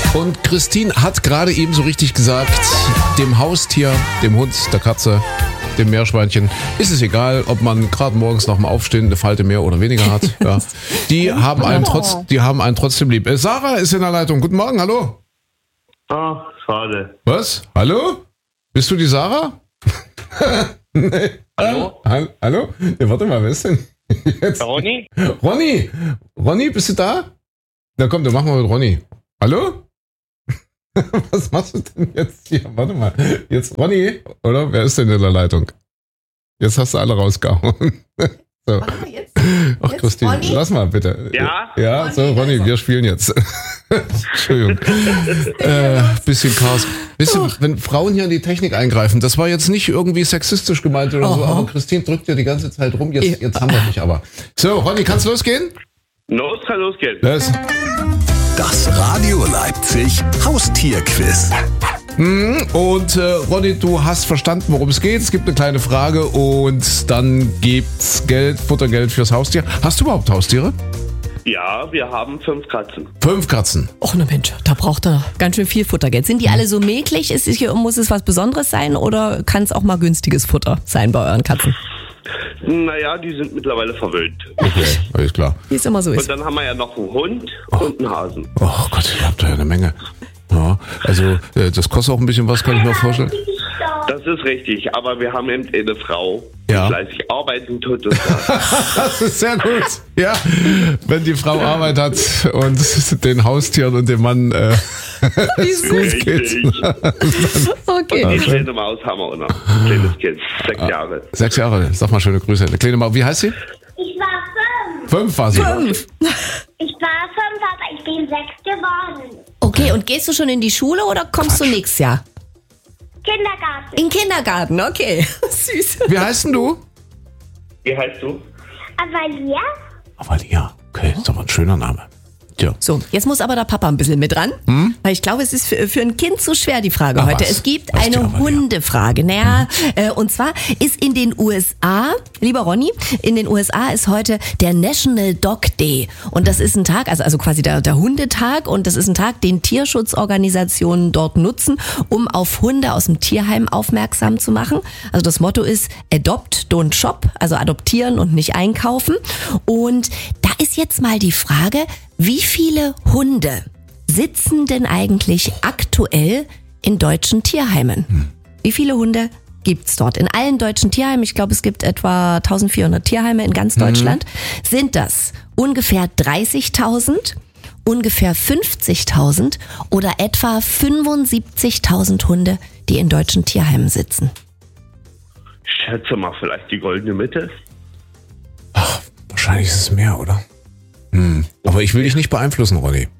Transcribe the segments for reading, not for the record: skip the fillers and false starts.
Und Christine hat gerade eben so richtig gesagt, dem Haustier, dem Hund, der Katze, dem Meerschweinchen, ist es egal, ob man gerade morgens nach dem Aufstehen eine Falte mehr oder weniger hat. Ja. Die haben einen trotzdem lieb. Sarah ist in der Leitung. Guten Morgen, hallo. Ah, schade. Was? Hallo? Bist du die Sarah? Nee. Hallo? Hallo? Ja, warte mal, wer ist denn jetzt? Ronny? Ronny, bist du da? Na komm, dann machen wir mit Ronny. Hallo? Was machst du denn jetzt hier? Warte mal. Jetzt Ronny, oder? Wer ist denn in der Leitung? Jetzt hast du alle rausgehauen. So. Ach, Christine, Ronny? lass mal bitte. Ja? Ja, Ronny, so, Ronny, also. wir spielen jetzt. Entschuldigung. Bisschen Chaos. Bisschen, wenn Frauen hier in die Technik eingreifen, das war jetzt nicht irgendwie sexistisch gemeint oder so, aber Christine drückt ja die ganze Zeit rum. Jetzt haben wir dich aber. So, Ronny, kann's losgehen? Los, kann losgehen. Los. Das Radio Leipzig Haustierquiz. Und Ronny, du hast verstanden, worum es geht. Es gibt eine kleine Frage und dann gibt's Geld, Futtergeld fürs Haustier. Hast du überhaupt Haustiere? Ja, wir haben 5 Katzen. 5 Katzen. Och, na Mensch, da braucht er ganz schön viel Futtergeld. Sind die alle so mäglich? Muss es was Besonderes sein oder kann es auch mal günstiges Futter sein bei euren Katzen? Naja, die sind mittlerweile verwöhnt. Okay, alles klar. Wie es immer so Und ist. dann haben wir ja noch einen Hund und einen Hasen. Oh Gott, ihr habt da ja eine Menge. Ja, also das kostet auch ein bisschen was, kann ich mir vorstellen. Das ist richtig, aber wir haben eben eine Frau, die Ja. fleißig arbeiten tut. Und Das ist sehr gut. Ja, wenn die Frau Arbeit hat und den Haustieren und dem Mann gut geht. richtig. Okay. Und die kleine Maus haben wir auch noch. Ein kleines Kind, 6 Jahre. 6 Jahre, sag mal schöne Grüße. Eine kleine Maus, wie heißt sie? Ich war 5. 5 war sie. Ich war 5, aber ich bin 6 geworden. Okay, und gehst du schon in die Schule oder kommst du nächstes Jahr? Kindergarten. In den Kindergarten, okay. Süß. Wie heißt denn du? Wie heißt du? Avalia? Avalia. Okay, ist aber ein schöner Name. Tja. So, jetzt muss aber der Papa ein bisschen mit ran, weil ich glaube, es ist für ein Kind zu schwer, die Frage heute. was? Es gibt Was ist die eine Avalia? Hundefrage. Naja, und zwar ist in den USA, lieber Ronny, in den USA ist heute der National Dog Day. Und das ist ein Tag, also quasi der Hundetag, und das ist ein Tag, den Tierschutzorganisationen dort nutzen, um auf Hunde aus dem Tierheim aufmerksam zu machen. Also das Motto ist Adopt, don't shop, also adoptieren und nicht einkaufen. Und da ist jetzt mal die Frage, wie viele Hunde sitzen denn eigentlich aktuell in deutschen Tierheimen? Wie viele Hunde gibt's dort? In allen deutschen Tierheimen, ich glaube, es gibt etwa 1400 Tierheime in ganz Deutschland, sind das ungefähr 30.000, ungefähr 50.000 oder etwa 75.000 Hunde, die in deutschen Tierheimen sitzen? Ich schätze mal vielleicht die goldene Mitte. Wahrscheinlich ist es mehr, oder? Aber ich will dich nicht beeinflussen, Ronny.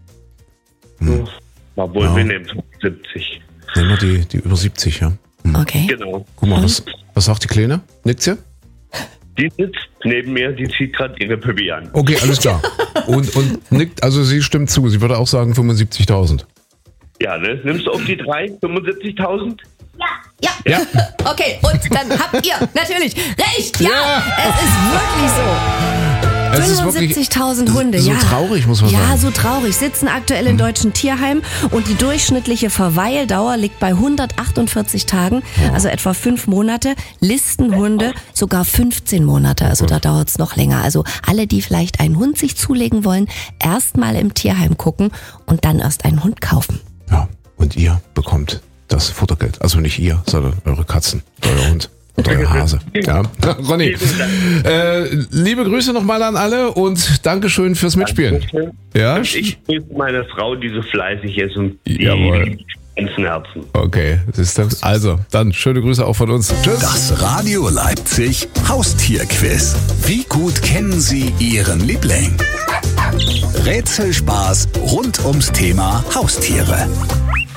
Obwohl, wir nehmen 70. Nehmen wir die über 70, ja. Okay. Genau. Guck mal, was sagt die Kleine? Nickt sie? Die sitzt neben mir, die zieht gerade ihre Püppi an. Okay, alles klar. Und nickt, also sie stimmt zu. Sie würde auch sagen 75.000. Ja, ne? Nimmst du auf die 3, 75.000? Ja. Ja. Okay, und dann habt ihr natürlich recht. Ja, Ja. es ist wirklich so. Es ist wirklich 75.000 Hunde, so ja. traurig, muss man ja, sagen. Ja, so traurig. Sitzen aktuell in deutschen Tierheimen und die durchschnittliche Verweildauer liegt bei 148 Tagen, also etwa 5 Monate. Listenhunde sogar 15 Monate, also da dauert es noch länger. Also alle, die vielleicht einen Hund sich zulegen wollen, erst mal im Tierheim gucken und dann erst einen Hund kaufen. Ja, und ihr bekommt das Futtergeld. Also nicht ihr, sondern eure Katzen, euer Hund. Und euer Hase. Ja. Ronny, liebe Grüße nochmal an alle und Dankeschön fürs Mitspielen. Ja? Ich grüße meine Frau, die so fleißig ist und die Jawohl. ganzen Herzen. Okay, siehst du? Also, dann schöne Grüße auch von uns. Tschüss. Das Radio Leipzig Haustierquiz. Wie gut kennen Sie Ihren Liebling? Rätselspaß rund ums Thema Haustiere.